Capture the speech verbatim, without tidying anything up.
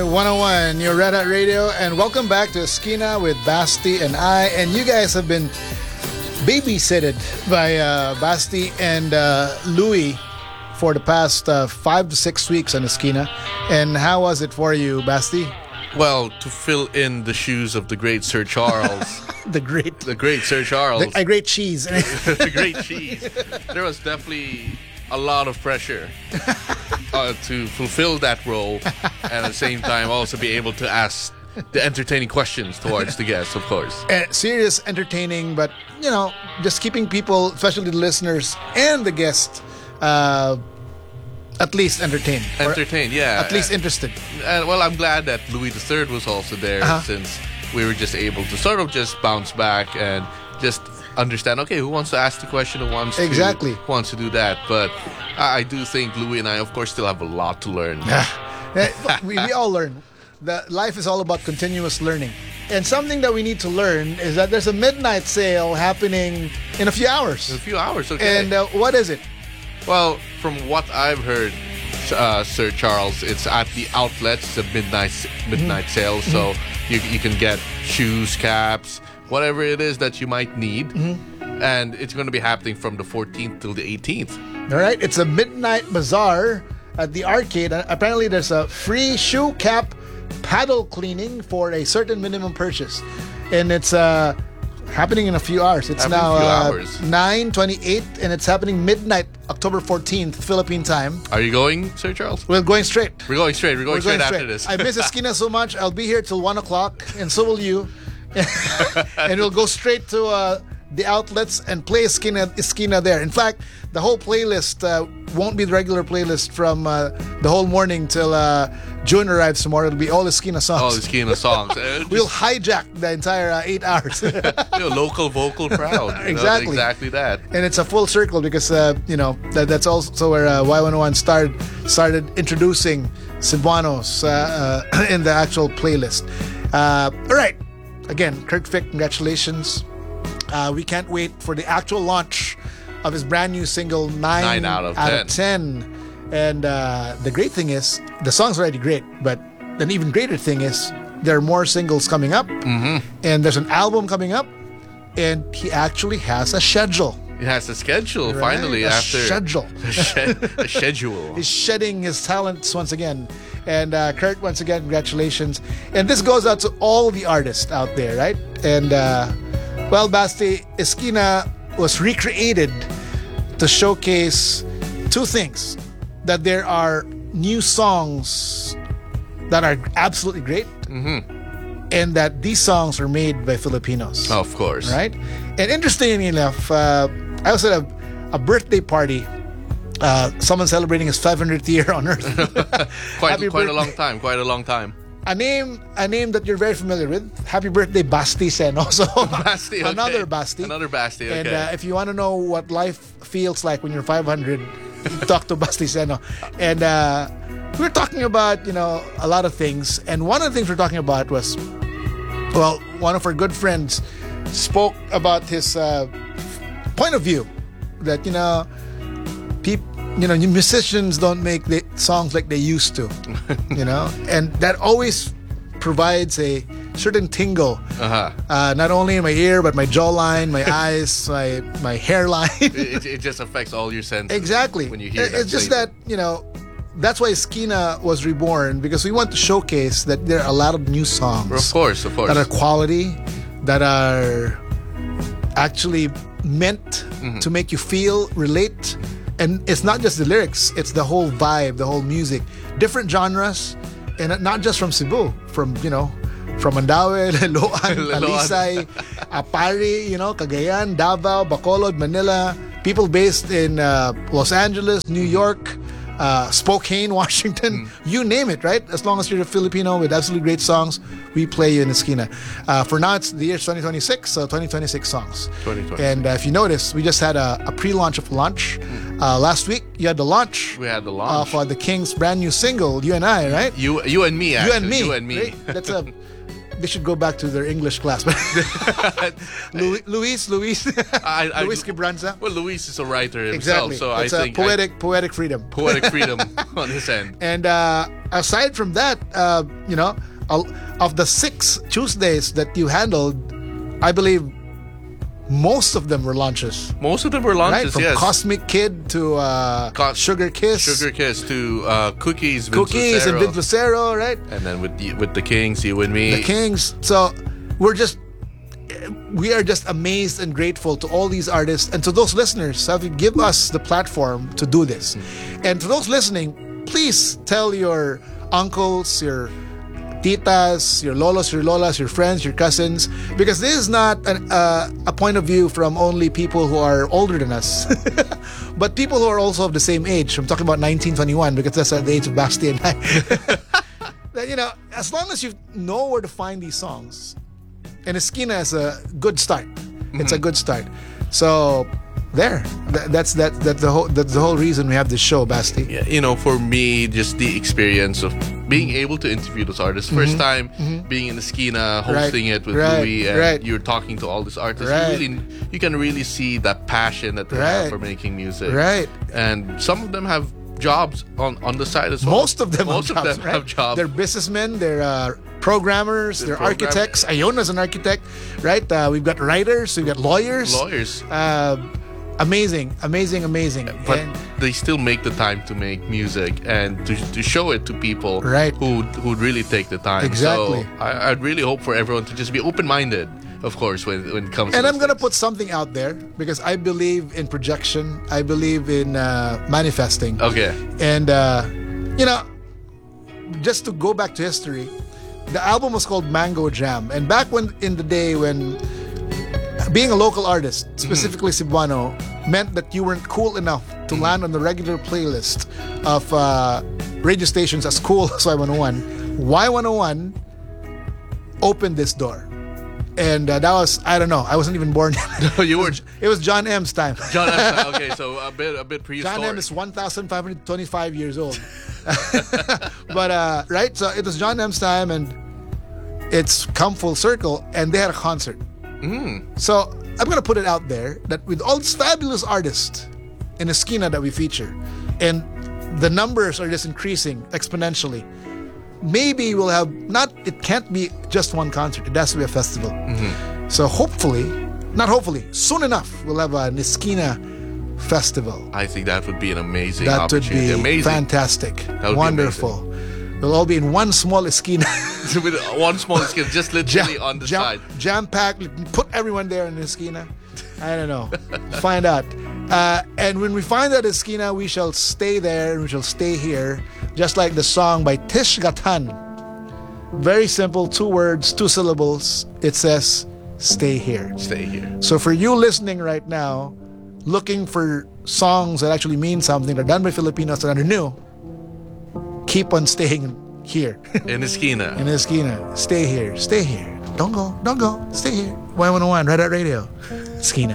one oh one, your Red Hot Radio, and welcome back to Esquina with Basti and I. And you guys have been babysitted by uh, Basti and uh, Louie for the past uh, five to six weeks on Esquina. And how was it for you, Basti? Well, to fill in the shoes of the great Sir Charles. the great, the great Sir Charles. The, a great cheese. the great cheese. There was definitely a lot of pressure uh, to fulfill that role, and at the same time also be able to ask the entertaining questions towards the guests, of course. Uh, serious, entertaining, but, you know, just keeping people, especially the listeners and the guests, uh, at least entertained. Entertained, yeah. At least interested. And, well, I'm glad that Louis the Third was also there, uh-huh. since we were just able to sort of just bounce back and just understand, okay, who wants to ask the question, who wants exactly. to who wants to do that. But I, I do think Louis and I, of course, still have a lot to learn. we, we all learn. The life is all about continuous learning. And something that we need to learn is that there's a midnight sale happening in a few hours. In a few hours, okay. And uh, what is it? Well, from what I've heard, uh, Sir Charles, it's at the outlets, the midnight midnight mm-hmm. sale. So mm-hmm. you you can get shoes, caps, whatever it is that you might need. Mm-hmm. And it's going to be happening from the fourteenth till the eighteenth. All right. It's a midnight bazaar at the arcade. Apparently, there's a free shoe, cap, paddle cleaning for a certain minimum purchase. And it's uh, happening in a few hours. It's happening now uh, nine twenty-eight, and it's happening midnight, October fourteenth, Philippine time. Are you going, Sir Charles? We're going straight. We're going straight. We're going, We're straight, going straight after this. I miss Esquina so much. I'll be here till one o'clock, and so will you. And we'll go straight to uh, the outlets and play Esquina, Esquina there. In fact, the whole playlist uh, won't be the regular playlist from uh, the whole morning till uh, June arrives tomorrow. It'll be all Esquina songs. All Esquina songs. Uh, we'll hijack the entire uh, eight hours. You know, local vocal proud. You exactly. know, exactly that. And it's a full circle because, uh, you know, that, that's also where uh, Y one oh one started, started introducing Cebuanos uh, uh, in the actual playlist. Uh, all right. Again, Kurt Fick, congratulations. Uh, we can't wait for the actual launch of his brand new single, nine, nine out of out ten. Of ten. And uh, the great thing is, the song's already great, but an even greater thing is there are more singles coming up, mm-hmm. and there's an album coming up, and he actually has a schedule. He has a schedule, right? finally, a after... schedule. A, shed, a schedule. He's shedding his talents once again. And uh, Kurt, once again, congratulations. And this goes out to all the artists out there, right? And, uh, well, Basti, Esquina was recreated to showcase two things. That there are new songs that are absolutely great, mm-hmm. and that these songs are made by Filipinos. Oh, of course. Right? And interestingly enough, uh, I was at a, a birthday party. Uh, someone celebrating his five hundredth year on Earth. quite quite a long time. Quite a long time. A name, a name that you're very familiar with. Happy birthday, Basti Seno. So Basti, okay. Another Basti. Another Basti. Okay. And uh, if you want to know what life feels like when you're five hundred, talk to Basti Seno. And uh, we were talking about, you know, a lot of things. And one of the things we we're talking about was, well, one of our good friends spoke about his uh, point of view that, you know, people. You know, musicians don't make the songs like they used to, you know, and that always provides a certain tingle, uh-huh. uh, not only in my ear, but my jawline, my eyes, my my hairline. it, it just affects all your senses. Exactly. When you hear it, that it's just statement. that, you know, that's why Esquina was reborn, because we want to showcase that there are a lot of new songs. Of course, of course. That are quality, that are actually meant mm-hmm. to make you feel, relate. And it's not just the lyrics, it's the whole vibe, the whole music. Different genres, and not just from Cebu, from, you know, from Mandaue, Loan, Talisay, Apari, you know, Cagayan, Davao, Bacolod, Manila. People based in uh, Los Angeles, New York, uh, Spokane, Washington, mm. you name it, right? As long as you're a Filipino with absolutely great songs, we play you in Esquina. Uh, for now, it's the year twenty twenty-six, so twenty twenty-six songs. twenty twenty-six. And uh, if you notice, we just had a, a pre-launch of Launch. Mm. Uh, last week, you had the launch. We had the launch. Of uh, the King's brand new single, You and I, right? You you and me, actually. You and me. You and me. Right? That's a they should go back to their English class. Luis, Luis, Luis, I, I, Luis Quebranza. Well, Luis is a writer himself, Exactly. so it's I a think poetic, poetic freedom. I, poetic freedom on his end. And uh, aside from that, uh, you know, of the six Tuesdays that you handled, I believe most of them were launches. Most of them were Right? launches, From yes. Cosmic Kid to uh, Co- Sugar Kiss. Sugar Kiss to uh, Cookies, Vince Cookies and Lucero. Vince Lucero, right? And then with the, with the Kings, you and me. The Kings. So we're just, we are just amazed and grateful to all these artists and to those listeners who have give us the platform to do this. And to those listening, please tell your uncles, your titas, your lolos, your lolas, your friends, your cousins, because this is not an, uh, a point of view from only people who are older than us, but people who are also of the same age. I'm talking about nineteen twenty-one because that's at the age of Basti and I. That, you know, as long as you know where to find these songs, and Esquina is a good start. It's a good start. So there, Th- that's that. That's the whole. That's the whole reason we have this show, Basti. Yeah, you know, for me, just the experience of being able to interview those artists. First time being in the Esquina, hosting Right, it with right, Louis, and right. you're talking to all these artists. Right. You really, you can really see that passion that they Right. have for making music. Right. And some of them have jobs on, on the side as well. Most of them, Most have of jobs, them right? have jobs. They're businessmen. They're uh, programmers. They're, They're architects. Iona's an architect, right? Uh, we've got writers. We've got lawyers. Lawyers. Uh, amazing, amazing, amazing. But And- they still make the time to make music and to, to show it to people Right. who who really take the time. Exactly. So I, I'd really hope for everyone to just be open-minded, of course, when, when it comes And to I'm these gonna things. put something out there because I believe in projection. I believe in uh, manifesting. Okay. And uh, you know, just to go back to history, the album was called Mango Jam. And back when in the day when being a local artist, specifically Cebuano, meant that you weren't cool enough to land on the regular playlist of uh, radio stations as cool as Y one oh one. Y one oh one opened this door. And uh, that was, I don't know, I wasn't even born. You were It was John M's time. John. M. Okay, so a bit a bit prehistoric. John M is one thousand five hundred twenty-five years old. But, uh, right? So it was John M's time and it's come full circle and they had a concert. So I'm going to put it out there that with all these fabulous artists in Esquina that we feature, and the numbers are just increasing exponentially, maybe we'll have not, it can't be just one concert, it has to be a festival. So hopefully, not hopefully, soon enough, we'll have an Esquina festival. I think that would be an amazing That would opportunity. be amazing. fantastic, would be wonderful. We'll all be in one small Esquina. With one small skin, just literally on the jam, side. Jam packed, put everyone there in the Esquina. I don't know. Find out. Uh, and when we find that Esquina, we shall stay there and we shall stay here. Just like the song by Tish Gatan. Very simple, two words, two syllables. It says, stay here. Stay here. So for you listening right now, looking for songs that actually mean something, that are done by Filipinos that are new, keep on staying here. In Esquina. In Esquina. Stay here. Stay here. Don't go. Don't go. Stay here. Y one oh one, Red Hat Radio. Esquina.